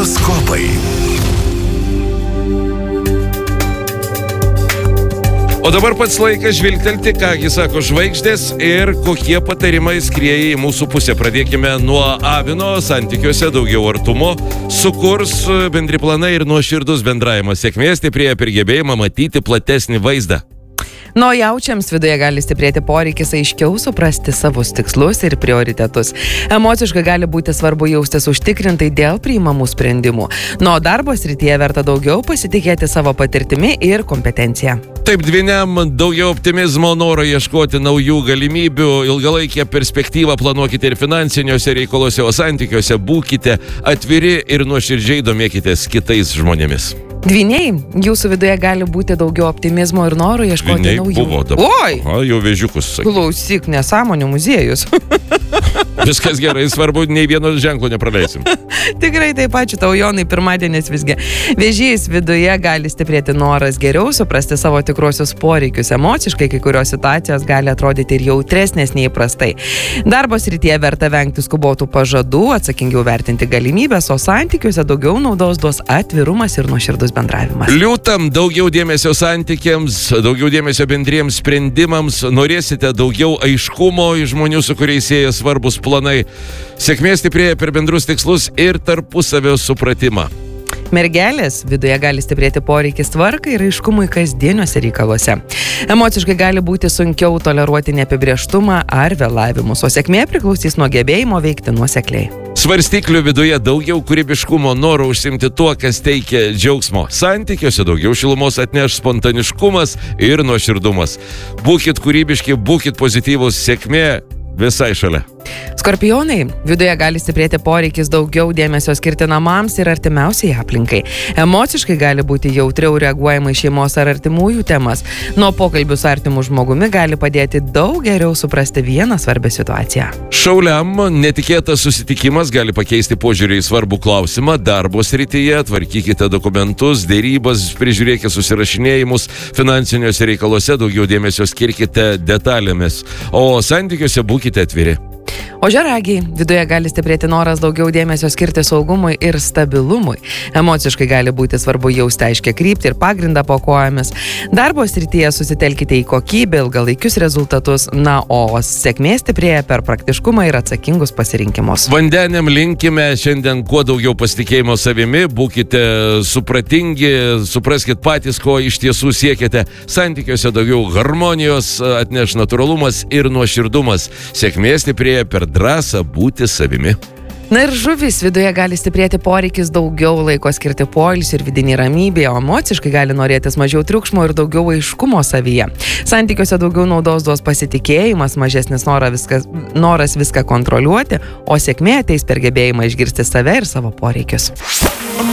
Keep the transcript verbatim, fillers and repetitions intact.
Horoskopai. O dabar pats laikas žvilgtelti, kągi sako žvaigždės ir kokie patarimai skrieja į mūsų pusę. Pradėkime nuo avino, santykiuose daugiau artumo, sukurs bendri planai ir nuoširdus bendravimas. Sėkmės stiprėja per gebėjimą matyti platesnį vaizdą. Nuo jaučiams viduje gali stiprėti poreikis aiškiau suprasti savus tikslus ir prioritetus. Emociškai gali būti svarbu jaustis užtikrintai dėl priimamų sprendimų. Nuo darbo srityje verta daugiau pasitikėti savo patirtimi ir kompetencija. Taip, dvyniam daugiau optimizmo, noro ieškoti naujų galimybių, ilgalaikę perspektyvą planuokite ir finansiniuose reikaluose, o santykiuose būkite atviri ir nuoširdžiai domėkitės kitais žmonėmis. Dvyniai, jūsų viduje gali būti daugiau optimizmo ir noro ieškoti Dvyniai naujų. buvo dabar. Oi! O, jau vėžiukus sakė. Klausyk, nesąmonių muziejus. Viskas gerai, svarbu, nei vieno ženklo nepraleisim. Tikrai taip, ačiū tau, Jonai, pirmadienis visgi. Vėžys viduje gali stiprėti noras geriau suprasti savo tikruosius poreikius. Emociškai kai kurios situacijos gali atrodyti ir jautresnės nei įprastai. Darbo srityje verta vengti skubotų pažadų, atsakingiau vertinti galimybės, o santykiuose daugiau naudos duos atvirumas ir nuoširdus bendravimas. Liūtam daugiau dėmesio santykiams, daugiau dėmesio bendriems sprendimams, norėsite daugiau aiškumo iš žmonių, su kuriais sieja svarbus planai. Sėkmės stiprėja per bendrus tikslus ir tarpusavio supratimą. Mergelės viduje gali stiprėti poreikis tvarkai ir aiškumui kasdieniuose reikaluose. Emociškai gali būti sunkiau toleruoti neapibrėžtumą ar vėlavimus, o sėkmė priklausys nuo gebėjimo veikti nuosekliai. Svarstyklių viduje daugiau kūrybiškumo, noro užsimti tuo, kas teikia džiaugsmo. Santykiuose daugiau šilumos atneš spontaniškumas ir nuoširdumas. Būkit kūrybiški, būkit pozityvūs, sėkmė visai šalia. Skorpionai, viduje gali stiprėti poreikis daugiau dėmesio skirti namams ir artimiausiai aplinkai. Emociškai gali būti jautriau reaguojama į šeimos ar artimųjų temas. Nuo pokalbių su artimu žmogumi gali padėti daug geriau suprasti vieną svarbią situaciją. Šauliam netikėtas susitikimas gali pakeisti požiūrį į svarbų klausimą. Darbo srityje tvarkykite dokumentus, dėrybas, prižiūrėkite susirašinėjimus, finansiniuose reikaluose daugiau dėmesio skirkite detalėmis, o santykiuose būkite atviri. Ožiaragiai, viduje gali stiprėti noras daugiau dėmesio skirti saugumui ir stabilumui. Emociškai gali būti svarbu jausti aiškią kryptį ir pagrindą po kojomis. Darbo srityje susitelkite į kokybę, ilgalaikius rezultatus, na, o sėkmė stiprėja per praktiškumą ir atsakingus pasirinkimus. Vandeniam linkime šiandien kuo daugiau pasitikėjimo savimi, būkite supratingi, supraskite patys, ko iš tiesų siekite. Santykiuose daugiau harmonijos atneš natūralumas ir nuoširdumas. Sėkmė stiprėja per drąsą būti savimi. Na ir žuvis viduje gali stiprėti poreikis daugiau laiko skirti poilsiui ir vidinį ramybę, o emociškai gali norėtis mažiau triukšmo ir daugiau aiškumo savyje. Santykiuose daugiau naudos duos pasitikėjimas, mažesnis noras viską, noras viską kontroliuoti, o sėkmė ateis per gebėjimą išgirsti save ir savo poreikius.